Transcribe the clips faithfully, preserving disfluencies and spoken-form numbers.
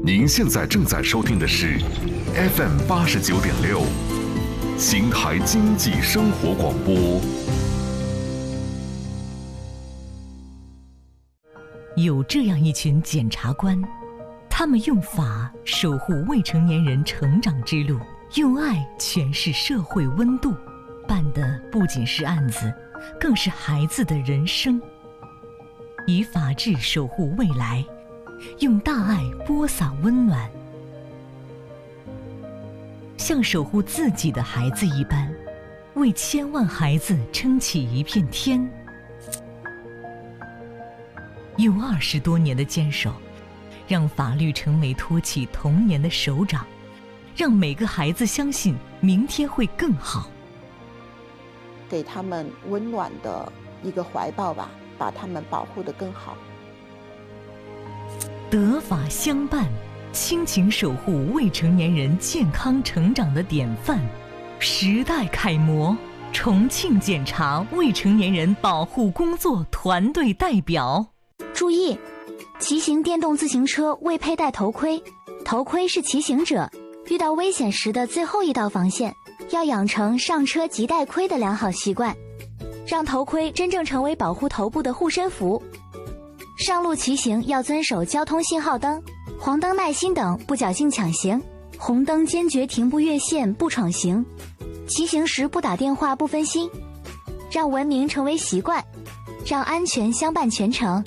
您现在正在收听的是 F M 八十九点六，邢台经济生活广播。 有这样一群检察官，他们用法守护未成年人成长之路，用爱诠释社会温度，办的不仅是案子，更是孩子的人生。以法治守护未来，用大爱播撒温暖，像守护自己的孩子一般，为千万孩子撑起一片天。有二十多年的坚守，让法律成为托起童年的手掌，让每个孩子相信明天会更好， 给他们温暖的一个怀抱吧，把他们保护得更好。 德法相伴，亲情守护未成年人健康成长的典范，时代楷模，重庆检察未成年人保护工作团队代表。 注意，骑行电动自行车未佩戴头盔，头盔是骑行者遇到危险时的最后一道防线，要养成上车即戴盔的良好习惯，让头盔真正成为保护头部的护身符。上路骑行要遵守交通信号灯、黄灯耐心等，不侥幸抢行，红灯坚决停不越线不闯行，骑行时不打电话不分心，让文明成为习惯，让安全相伴全程。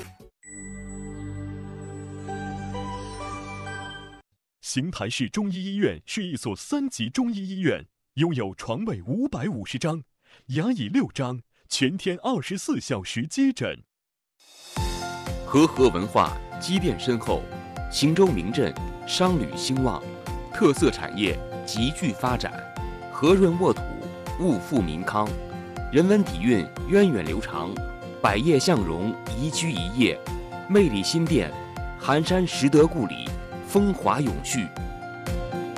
邢台市中医医院是一所三级中医医院，拥有床位五百五十张，牙椅六张，全天二十四小时接诊。 和合文化积淀深厚，邢州名镇商旅兴旺，特色产业急剧发展，和润沃土，物富民康，人文底蕴源远流长，百业向荣，宜居宜业，魅力新店，寒山拾得故里，风华永续。